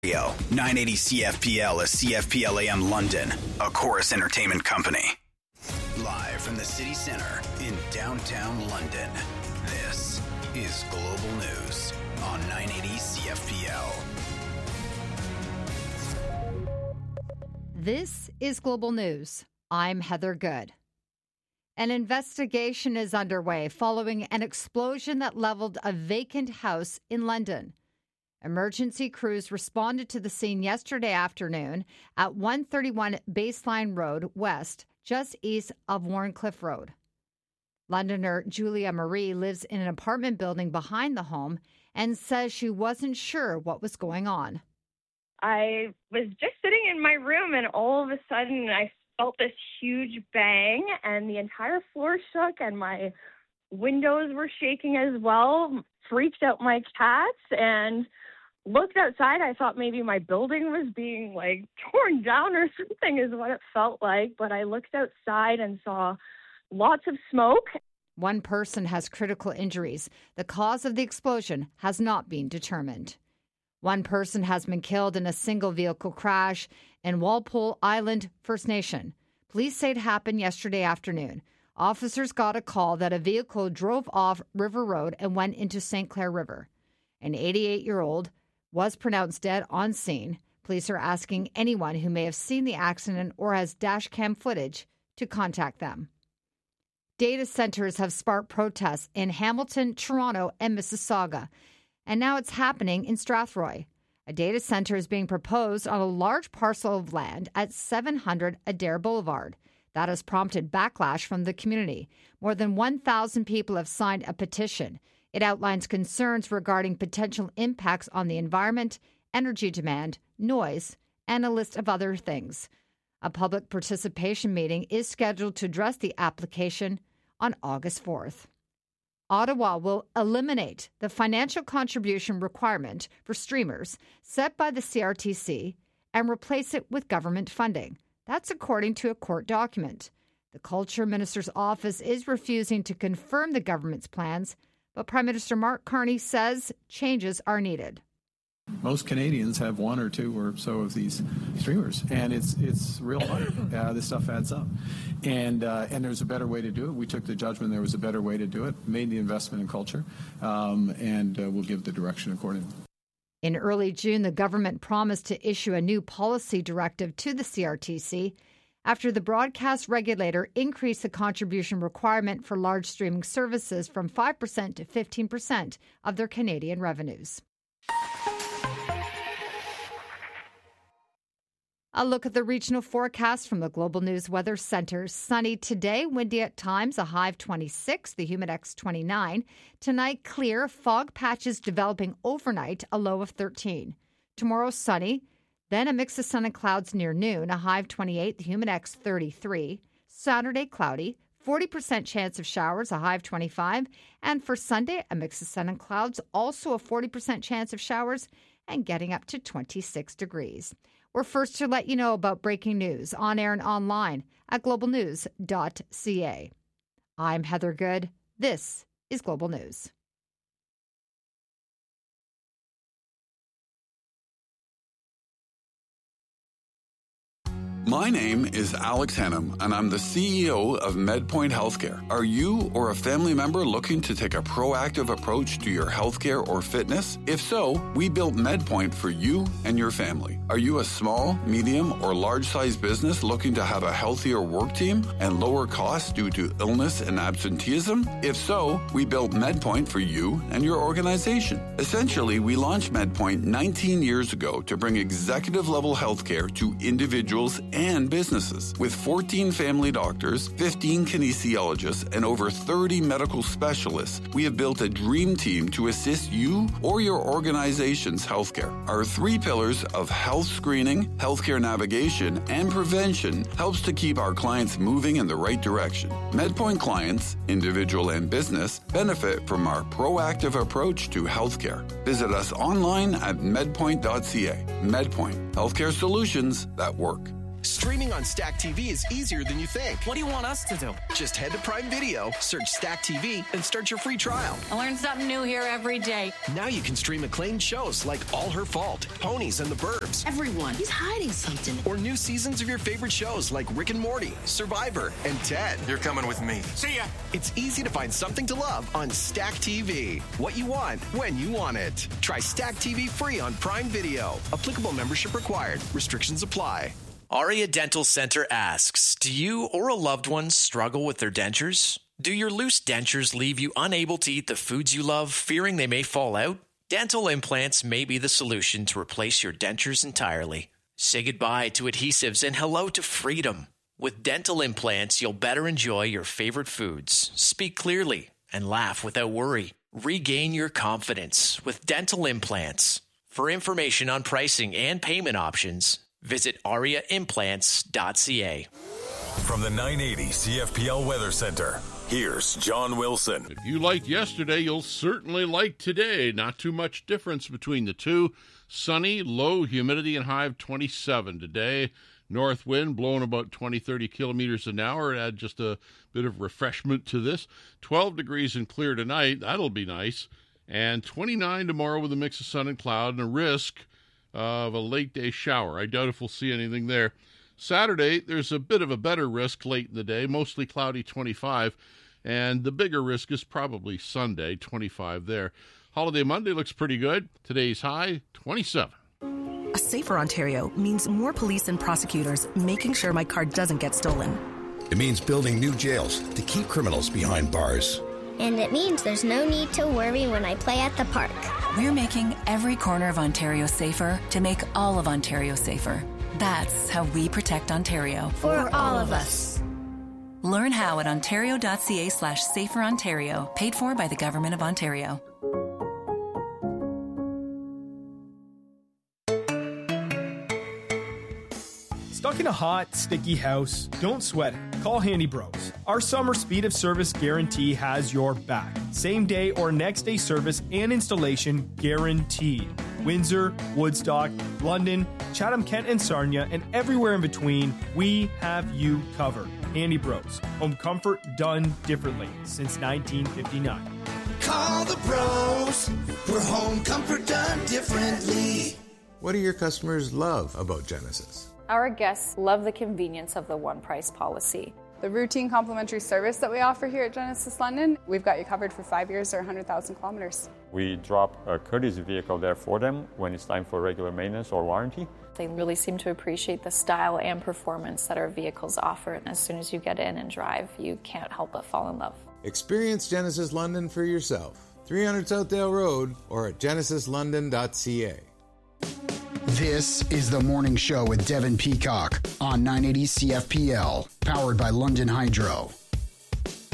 980 CFPL is CFPL AM London, a Chorus Entertainment company. Live from the city center in downtown London, this is Global News on 980 CFPL. This is Global News. I'm Heather Good. An investigation is underway following an explosion that leveled a vacant house in London. Emergency crews responded to the scene yesterday afternoon at 131 Baseline Road West, just east of Warncliffe Road. Londoner Julia Marie lives in an apartment building behind the home and says she wasn't sure what was going on. I was just sitting in my room and all of a sudden I felt this huge bang and the entire floor shook and my windows were shaking as well. Freaked out my cats and looked outside. I thought maybe my building was being torn down or something is what it felt like. But I looked outside and saw lots of smoke. One person has critical injuries. The cause of the explosion has not been determined. One person has been killed in a single vehicle crash in Walpole Island First Nation. Police say it happened yesterday afternoon. Officers got a call that a vehicle drove off River Road and went into St. Clair River. An 88-year-old was pronounced dead on scene. Police are asking anyone who may have seen the accident or has dash cam footage to contact them. Data centers have sparked protests in Hamilton, Toronto, and Mississauga, and now it's happening in Strathroy. A data center is being proposed on a large parcel of land at 700 Adair Boulevard. That has prompted backlash from the community. More than 1,000 people have signed a petition. It outlines concerns regarding potential impacts on the environment, energy demand, noise, and a list of other things. A public participation meeting is scheduled to address the application on August 4th. Ottawa will eliminate the financial contribution requirement for streamers set by the CRTC and replace it with government funding. That's according to a court document. The Culture Minister's office is refusing to confirm the government's plans, but Prime Minister Mark Carney says changes are needed. Most Canadians have one or two or so of these streamers, and it's real money. This stuff adds up, and there's a better way to do it. We took the judgment there was a better way to do it, made the investment in culture, and we'll give the direction accordingly. In early June, the government promised to issue a new policy directive to the CRTC after the broadcast regulator increased the contribution requirement for large streaming services from 5% to 15% of their Canadian revenues. A look at the regional forecast from the Global News Weather Center. Sunny today, windy at times, a high of 26, the Humidex 29. Tonight, clear, fog patches developing overnight, a low of 13. Tomorrow, sunny. Then a mix of sun and clouds near noon, a high of 28, the Humidex 33. Saturday, cloudy, 40% chance of showers, a high of 25. And for Sunday, a mix of sun and clouds, also a 40% chance of showers, and getting up to 26 degrees. We're first to let you know about breaking news on air and online at globalnews.ca. I'm Heather Good. This is Global News. My name is Alex Hannum, and I'm the CEO of MedPoint Healthcare. Are you or a family member looking to take a proactive approach to your healthcare or fitness? If so, we built MedPoint for you and your family. Are you a small, medium, or large-sized business looking to have a healthier work team and lower costs due to illness and absenteeism? If so, we built MedPoint for you and your organization. Essentially, we launched MedPoint 19 years ago to bring executive-level healthcare to individuals and businesses. With 14 family doctors, 15 kinesiologists, and over 30 medical specialists, we have built a dream team to assist you or your organization's healthcare. Our 3 pillars of health screening, healthcare navigation, and prevention helps to keep our clients moving in the right direction. MedPoint clients, individual and business, benefit from our proactive approach to healthcare. Visit us online at medpoint.ca. MedPoint, healthcare solutions that work. Streaming on Stack TV is easier than you think. What do you want us to do? Just head to Prime Video, search Stack TV, and start your free trial. I learn something new here every day. Now you can stream acclaimed shows like All Her Fault, Ponies, and The Burbs. Everyone, he's hiding something. Or new seasons of your favorite shows like Rick and Morty, Survivor, and Ted. You're coming with me. See ya! It's easy to find something to love on Stack TV. What you want, when you want it. Try Stack TV free on Prime Video. Applicable membership required. Restrictions apply. Aria Dental Center asks, do you or a loved one struggle with their dentures? Do your loose dentures leave you unable to eat the foods you love, fearing they may fall out? Dental implants may be the solution to replace your dentures entirely. Say goodbye to adhesives and hello to freedom. With dental implants, you'll better enjoy your favorite foods, speak clearly, and laugh without worry. Regain your confidence with dental implants. For information on pricing and payment options, visit ariaimplants.ca. From the 980 CFPL Weather Center, here's John Wilson. If you liked yesterday, you'll certainly like today. Not too much difference between the two. Sunny, low humidity, and high of 27 today. North wind blowing about 20-30 kilometers an hour. Add just a bit of refreshment to this. 12 degrees and clear tonight. That'll be nice. And 29 tomorrow with a mix of sun and cloud and a risk of a late day shower. I doubt if we'll see anything there. Saturday, there's a bit of a better risk late in the day, mostly cloudy, 25, and the bigger risk is probably Sunday, 25 there. Holiday Monday looks pretty good. Today's high, 27. A safer Ontario means more police and prosecutors making sure my car doesn't get stolen. It means building new jails to keep criminals behind bars. And it means there's no need to worry when I play at the park. We're making every corner of Ontario safer to make all of Ontario safer. That's how we protect Ontario. For all of us. Learn how at ontario.ca/saferontario, paid for by the Government of Ontario. Stuck in a hot, sticky house? Don't sweat it. Call Handy Bros. Our summer speed of service guarantee has your back. Same day or next day service and installation guaranteed. Windsor, Woodstock, London, Chatham-Kent and Sarnia, and everywhere in between, we have you covered. Handy Bros. Home comfort done differently since 1959. Call the pros for home comfort done differently. What do your customers love about Genesis? Our guests love the convenience of the one-price policy. The routine complimentary service that we offer here at Genesis London, we've got you covered for 5 years or 100,000 kilometers. We drop a courtesy vehicle there for them when it's time for regular maintenance or warranty. They really seem to appreciate the style and performance that our vehicles offer. And as soon as you get in and drive, you can't help but fall in love. Experience Genesis London for yourself. 300 Southdale Road or at genesislondon.ca. This is The Morning Show with Devin Peacock on 980 CFPL, powered by London Hydro.